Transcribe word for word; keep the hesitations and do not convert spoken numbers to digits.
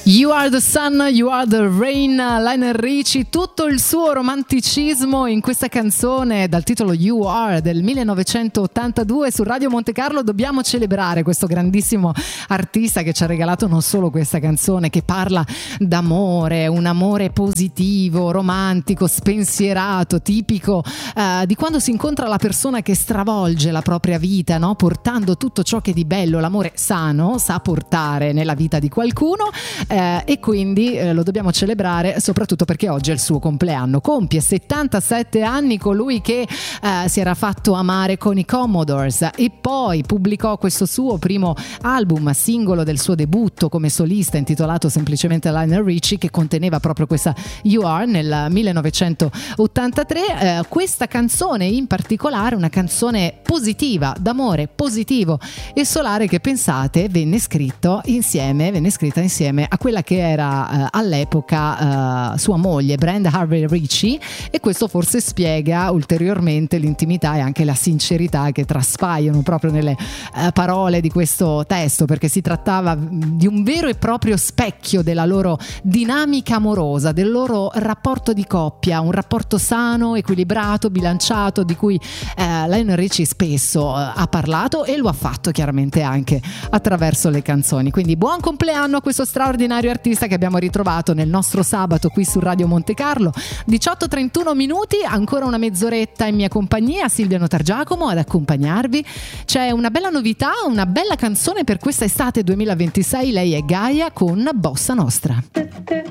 You Are the Sun, You Are the Rain, Lionel Richie, tutto il suo romanticismo in questa canzone dal titolo You Are del millenovecentottantadue su Radio Monte Carlo. Dobbiamo celebrare questo grandissimo artista che ci ha regalato non solo questa canzone che parla d'amore, un amore positivo, romantico, spensierato, tipico eh, di quando si incontra la persona che stravolge la propria vita, no? Portando tutto ciò che di bello l'amore sano sa portare nella vita di qualcuno. Eh, e quindi eh, lo dobbiamo celebrare soprattutto perché oggi è il suo compleanno. Compie settantasette anni colui che eh, si era fatto amare con i Commodores e poi pubblicò questo suo primo album singolo del suo debutto come solista intitolato semplicemente Lionel Richie, che conteneva proprio questa You Are nel millenovecentottantatré. Eh, questa canzone in particolare, una canzone positiva, d'amore positivo e solare, che pensate venne scritto insieme venne scritta insieme a quella che era uh, all'epoca uh, sua moglie Brenda Harvey Richie, e questo forse spiega ulteriormente l'intimità e anche la sincerità che traspaiono proprio nelle uh, parole di questo testo, perché si trattava di un vero e proprio specchio della loro dinamica amorosa, del loro rapporto di coppia, un rapporto sano, equilibrato, bilanciato, di cui uh, Lionel Richie spesso uh, ha parlato e lo ha fatto chiaramente anche attraverso le canzoni. Quindi buon compleanno a questo straordinario artista che abbiamo ritrovato nel nostro sabato qui su Radio Monte Carlo. Diciotto e trentuno minuti, ancora una mezz'oretta in mia compagnia, Silvia Notargiacomo ad accompagnarvi. C'è una bella novità, una bella canzone per questa estate duemilaventisei, lei è Gaia con Bossa Nostra.